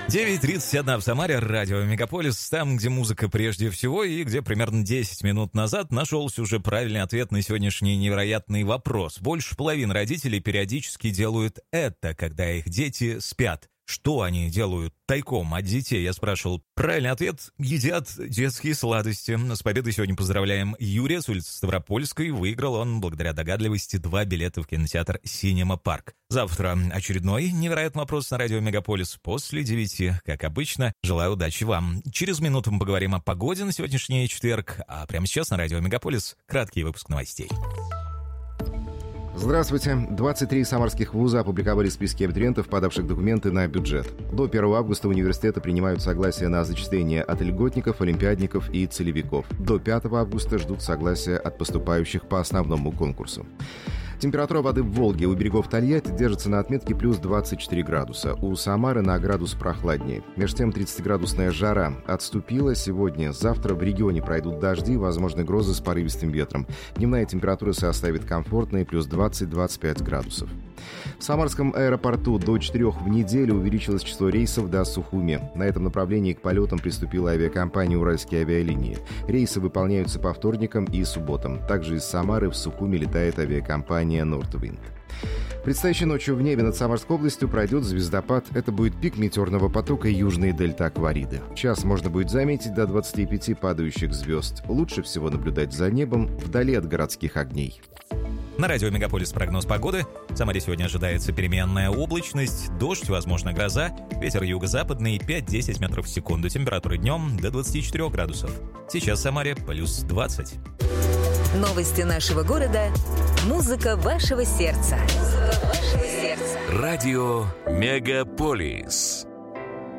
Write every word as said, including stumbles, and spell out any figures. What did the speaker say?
девять тридцать один в Самаре, радио Мегаполис, там, где музыка прежде всего, и где примерно десять минут назад нашелся уже правильный ответ на сегодняшний невероятный вопрос. Больше половины родителей периодически делают это, когда их дети спят. Что они делают тайком от детей, я спрашивал. Правильный ответ – едят детские сладости. С победой сегодня поздравляем Юрия с улицы Ставропольской. Выиграл он, благодаря догадливости, два билета в кинотеатр «Синема Парк». Завтра очередной невероятный вопрос на радио Мегаполис после девяти. Как обычно, желаю удачи вам. Через минуту мы поговорим о погоде на сегодняшний четверг. А прямо сейчас на радио Мегаполис краткий выпуск новостей. Здравствуйте. двадцать три самарских вуза опубликовали списки абитуриентов, подавших документы на бюджет. До первого августа университеты принимают согласие на зачисление от льготников, олимпиадников и целевиков. До пятого августа ждут согласия от поступающих по основному конкурсу. Температура воды в Волге у берегов Тольятти держится на отметке плюс двадцать четыре градуса. У Самары на градус прохладнее. Между тем тридцатиградусная жара отступила сегодня. Завтра в регионе пройдут дожди, возможны грозы с порывистым ветром. Дневная температура составит комфортные плюс двадцать - двадцать пять градусов. В Самарском аэропорту до четырех в неделю увеличилось число рейсов до Сухуми. На этом направлении к полетам приступила авиакомпания «Уральские авиалинии». Рейсы выполняются по вторникам и субботам. Также из Самары в Сухуми летает авиакомпания «Нортвинд». Предстоящей ночью в небе над Самарской областью пройдет звездопад. Это будет пик метеорного потока южной дельты Аквариды. В час можно будет заметить до двадцати пяти падающих звезд. Лучше всего наблюдать за небом вдали от городских огней. На радио Мегаполис прогноз погоды. В Самаре сегодня ожидается переменная облачность, дождь, возможно, гроза, ветер юго-западный пять-десять метров в секунду, температура днем до двадцати четырёх градусов. Сейчас в Самаре плюс двадцать. Новости нашего города. Музыка вашего сердца. Музыка вашего сердца. Радио Мегаполис.